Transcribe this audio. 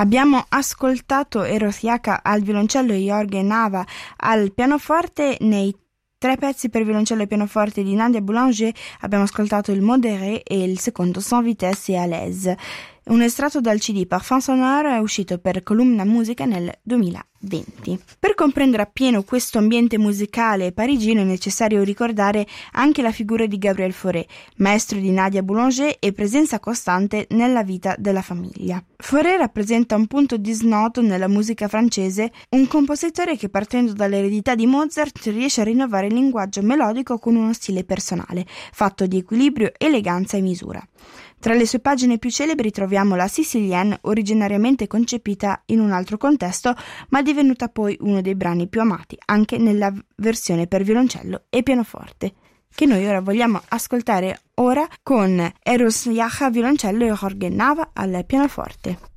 Abbiamo ascoltato Eros Jaca al violoncello e Jorge Nava al pianoforte. Nei 3 pezzi per violoncello e pianoforte di Nadia Boulanger abbiamo ascoltato il Modéré e il secondo Sans Vitesse et à l'aise. Un estratto dal CD Parfum Sonore è uscito per Columna Musica nel 2020. Per comprendere appieno questo ambiente musicale parigino è necessario ricordare anche la figura di Gabriel Fauré, maestro di Nadia Boulanger e presenza costante nella vita della famiglia. Fauré rappresenta un punto di snodo nella musica francese, un compositore che partendo dall'eredità di Mozart riesce a rinnovare il linguaggio melodico con uno stile personale, fatto di equilibrio, eleganza e misura. Tra le sue pagine più celebri troviamo la Sicilienne, originariamente concepita in un altro contesto, ma divenuta poi uno dei brani più amati, anche nella versione per violoncello e pianoforte, che noi ora vogliamo ascoltare con Eros Jaca violoncello e Jorge Nava al pianoforte.